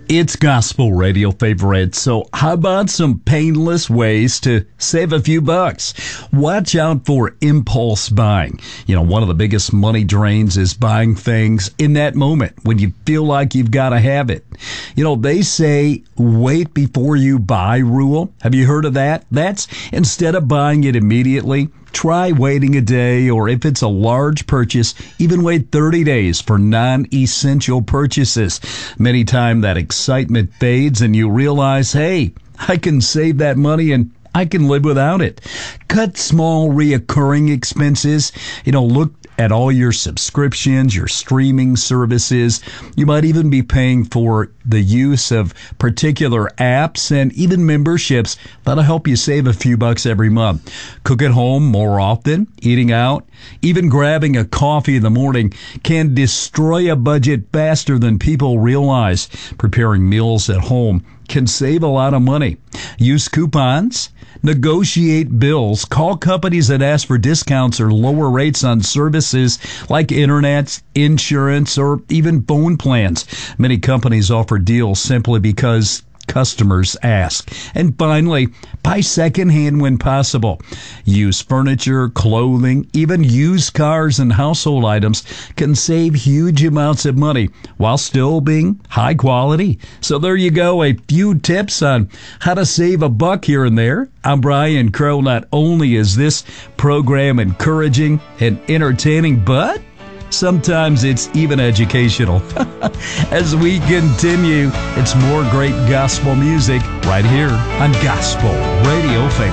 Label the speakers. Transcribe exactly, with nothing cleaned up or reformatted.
Speaker 1: It's gospel radio favorites, so how about some painless ways to save a few bucks? Watch out for impulse buying. You know, one of the biggest money drains is buying things in that moment when you feel like you've got to have it. You know, they say wait before you buy rule. Have you heard of that? That's instead of buying it immediately, try waiting a day, or if it's a large purchase, even wait thirty days for non-essential purchases. Many times that excitement fades and you realize, hey, I can save that money and I can live without it. Cut small reoccurring expenses. You know, look at all your subscriptions, your streaming services. You might even be paying for the use of particular apps and even memberships. That'll help you save a few bucks every month. Cook at home more often, eating out, even grabbing a coffee in the morning can destroy a budget faster than people realize. Preparing meals at home can save a lot of money. Use coupons. Negotiate bills. Call companies that ask for discounts or lower rates on services like internet, insurance, or even phone plans. Many companies offer deals simply because customers ask. And finally, buy secondhand when possible. Used furniture, clothing, even used cars and household items can save huge amounts of money while still being high quality. So there you go, a few tips on how to save a buck here and there. I'm Brian Crow. Not only is this program encouraging and entertaining, but sometimes it's even educational. As we continue, it's more great gospel music right here on Gospel Radio Favorites.